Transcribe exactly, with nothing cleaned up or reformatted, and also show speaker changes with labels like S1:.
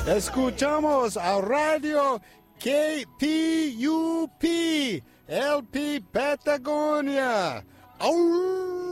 S1: Escuchamos a Radio K P U P, L P Patagonia. ¡Au!